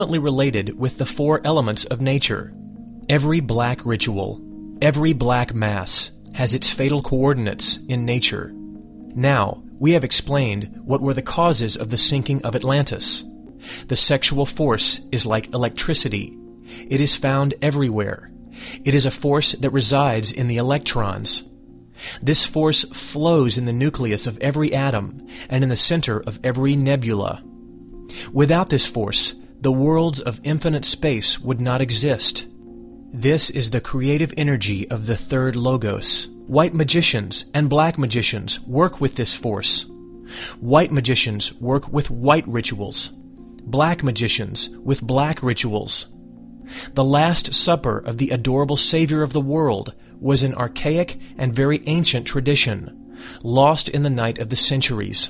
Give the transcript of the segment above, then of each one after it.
related with the four elements of nature. Every black ritual, every black mass, has its fatal coordinates in nature. Now, we have explained what were the causes of the sinking of Atlantis. The sexual force is like electricity. It is found everywhere. It is a force that resides in the electrons. This force flows in the nucleus of every atom and in the center of every nebula. Without this force, the worlds of infinite space would not exist. This is the creative energy of the third Logos. White magicians and black magicians work with this force. White magicians work with white rituals. Black magicians with black rituals. The Last Supper of the adorable Savior of the world was an archaic and very ancient tradition, lost in the night of the centuries.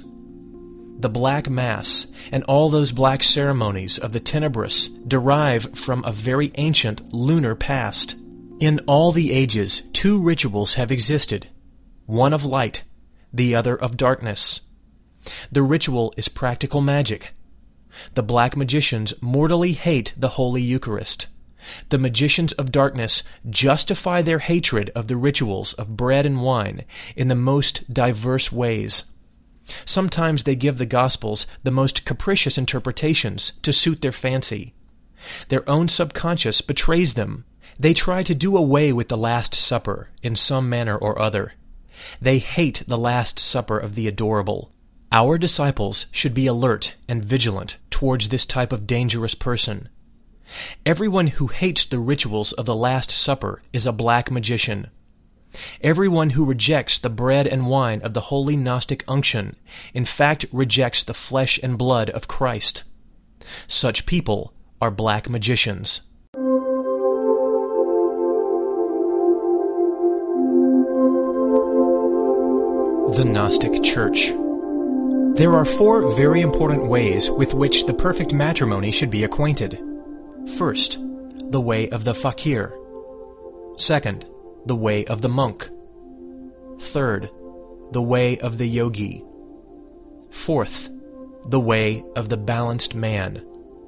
The Black Mass and all those black ceremonies of the Tenebrous derive from a very ancient lunar past. In all the ages, two rituals have existed, one of light, the other of darkness. The ritual is practical magic. The black magicians mortally hate the Holy Eucharist. The magicians of darkness justify their hatred of the rituals of bread and wine in the most diverse ways. Sometimes they give the Gospels the most capricious interpretations to suit their fancy. Their own subconscious betrays them. They try to do away with the Last Supper in some manner or other. They hate the Last Supper of the adorable. Our disciples should be alert and vigilant towards this type of dangerous person. Everyone who hates the rituals of the Last Supper is a black magician. Everyone who rejects the bread and wine of the holy Gnostic unction, in fact rejects the flesh and blood of Christ. Such people are black magicians. The Gnostic Church. There are four very important ways with which the perfect matrimony should be acquainted. First, the way of the fakir. Second, the way of the monk. Third, the way of the yogi. Fourth, the way of the balanced man.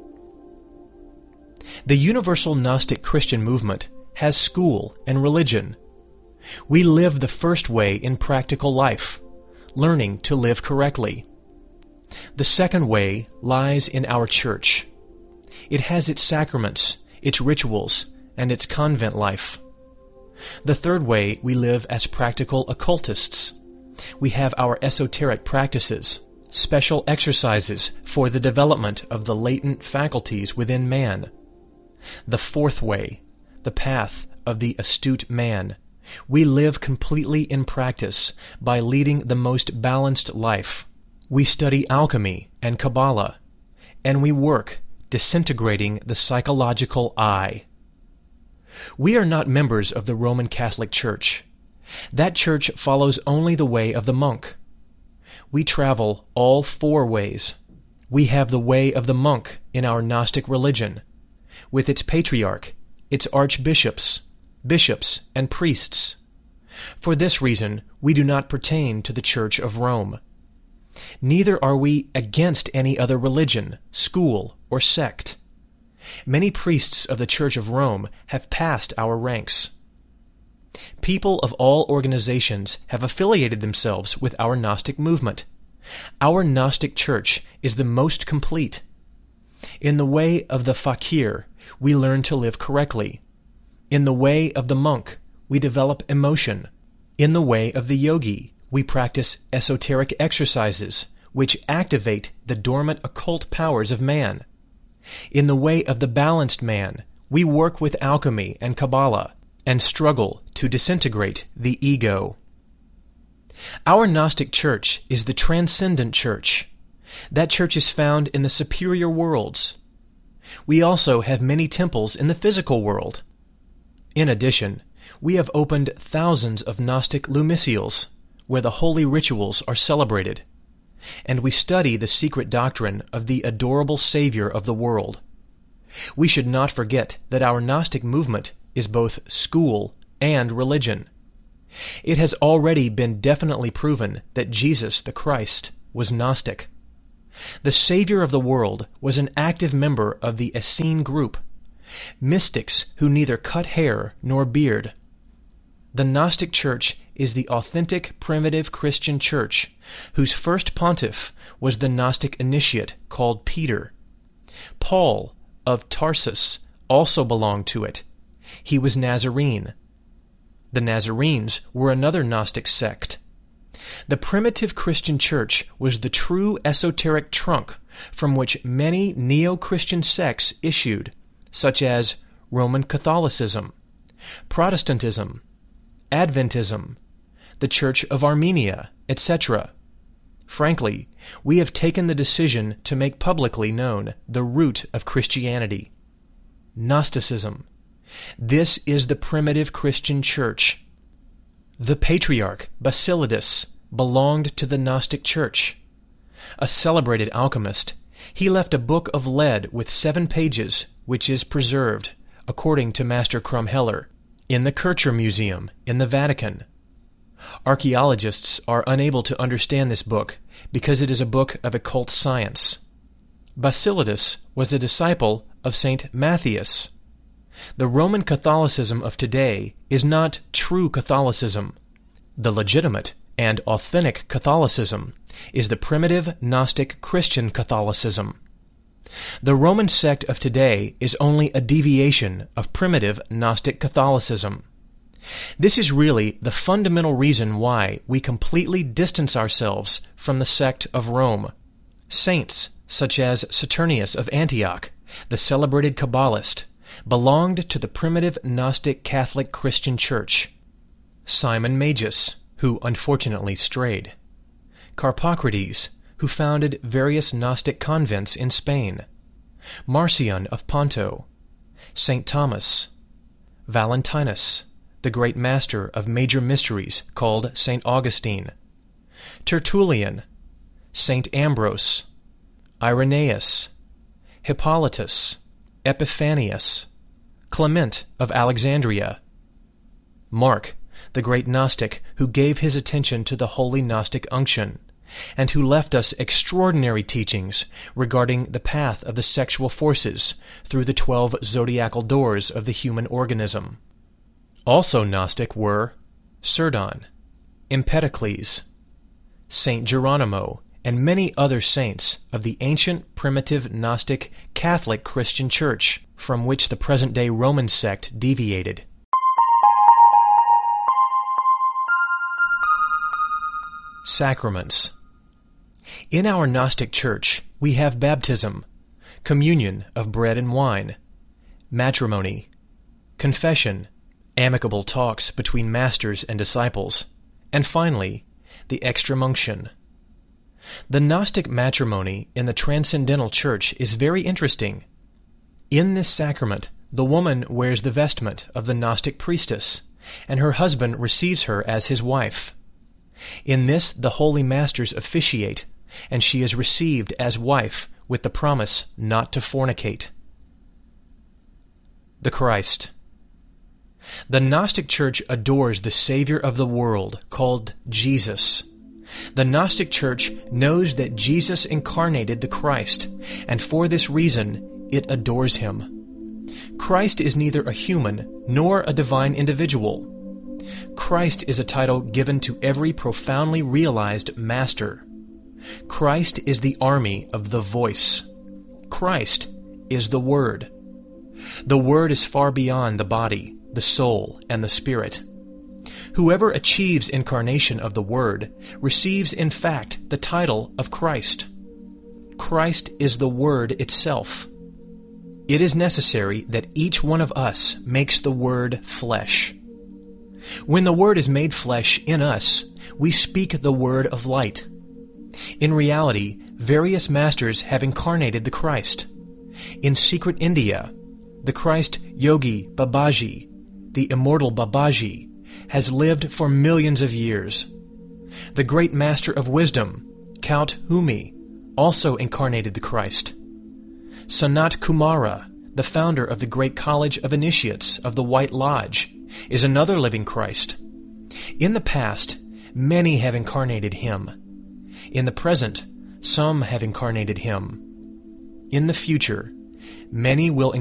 The universal Gnostic Christian movement has school and religion. We live the first way in practical life, learning to live correctly. The second way lies in our church. It has its sacraments, its rituals, and its convent life. The third way we live as practical occultists. We have our esoteric practices, special exercises for the development of the latent faculties within man. The fourth way, the path of the astute man. We live completely in practice by leading the most balanced life. We study alchemy and Kabbalah, and we work disintegrating the psychological I. We are not members of the Roman Catholic Church. That church follows only the way of the monk. We travel all four ways. We have the way of the monk in our Gnostic religion, with its patriarch, its archbishops, bishops, and priests. For this reason, we do not pertain to the Church of Rome. Neither are we against any other religion, school, or sect. Many priests of the Church of Rome have passed our ranks. People of all organizations have affiliated themselves with our Gnostic movement. Our Gnostic Church is the most complete. In the way of the fakir, we learn to live correctly. In the way of the monk, we develop emotion. In the way of the yogi, we practice esoteric exercises which activate the dormant occult powers of man. In the way of the balanced man, we work with alchemy and Kabbalah and struggle to disintegrate the ego. Our Gnostic Church is the transcendent church. That church is found in the superior worlds. We also have many temples in the physical world. In addition, we have opened thousands of Gnostic lumicials, where the holy rituals are celebrated, and we study the secret doctrine of the adorable Savior of the world. We should not forget that our Gnostic movement is both school and religion. It has already been definitely proven that Jesus the Christ was Gnostic. The Savior of the world was an active member of the Essene group, mystics who neither cut hair nor beard. The Gnostic Church is the authentic primitive Christian church, whose first pontiff was the Gnostic initiate called Peter. Paul of Tarsus also belonged to it. He was Nazarene. The Nazarenes were another Gnostic sect. The primitive Christian church was the true esoteric trunk from which many neo-Christian sects issued, such as Roman Catholicism, Protestantism, Adventism, the Church of Armenia, etc. Frankly, we have taken the decision to make publicly known the root of Christianity: Gnosticism. This is the primitive Christian church. The patriarch Basilidas belonged to the Gnostic church. A celebrated alchemist, he left a book of lead with 7 pages, which is preserved, according to Master Krumheller, in the Kircher Museum in the Vatican. Archaeologists are unable to understand this book because it is a book of occult science. Basilidas was a disciple of Saint Matthias. The Roman Catholicism of today is not true Catholicism. The legitimate and authentic Catholicism is the primitive Gnostic Christian Catholicism. The Roman sect of today is only a deviation of primitive Gnostic Catholicism. This is really the fundamental reason why we completely distance ourselves from the sect of Rome. Saints such as Saturnius of Antioch, the celebrated Kabbalist, belonged to the primitive Gnostic Catholic Christian Church. Simon Magus, who unfortunately strayed. Carpocrates, who founded various Gnostic convents in Spain. Marcion of Ponto. St. Thomas. Valentinus, the great master of major mysteries called St. Augustine. Tertullian. St. Ambrose. Irenaeus. Hippolytus. Epiphanius. Clement of Alexandria. Mark, the great Gnostic who gave his attention to the holy Gnostic unction, and who left us extraordinary teachings regarding the path of the sexual forces through the 12 zodiacal doors of the human organism. Also Gnostic were Cerdon, Empedocles, Saint Geronimo, and many other saints of the ancient primitive Gnostic Catholic Christian Church, from which the present-day Roman sect deviated. Sacraments. In our Gnostic Church, we have baptism, communion of bread and wine, matrimony, confession, amicable talks between masters and disciples, and finally, the extreme-unction. The Gnostic matrimony in the Transcendental Church is very interesting. In this sacrament, the woman wears the vestment of the Gnostic priestess, and her husband receives her as his wife. In this the holy masters officiate, and she is received as wife with the promise not to fornicate. The Christ. The Gnostic Church adores the Savior of the world, called Jesus. The Gnostic Church knows that Jesus incarnated the Christ, and for this reason it adores him. Christ is neither a human nor a divine individual. Christ is a title given to every profoundly realized master. Christ is the army of the voice. Christ is the Word. The Word is far beyond the body, the soul, and the spirit. Whoever achieves incarnation of the Word receives in fact the title of Christ. Christ is the Word itself. It is necessary that each one of us makes the Word flesh. When the Word is made flesh in us, we speak the word of light. In reality, various masters have incarnated the Christ. In secret India, the Christ Yogi Babaji, the immortal Babaji, has lived for millions of years. The great master of wisdom, Count Humi, also incarnated the Christ. Sanat Kumara, the founder of the great College of Initiates of the White Lodge, is another living Christ. In the past, many have incarnated him. In the present, Some have incarnated him. In the future, many will